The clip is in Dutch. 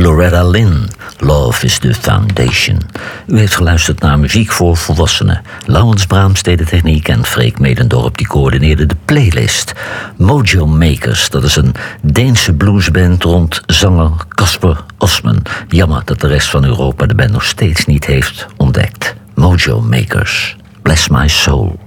Loretta Lynn, Love is the Foundation. U heeft geluisterd naar muziek voor volwassenen. Laurens Braamstede techniek en Freek Medendorp die coördineerden de playlist. Mojo Makers, dat is een Deense bluesband rond zanger Kasper Osman. Jammer dat de rest van Europa de band nog steeds niet heeft ontdekt. Mojo Makers, Bless My Soul.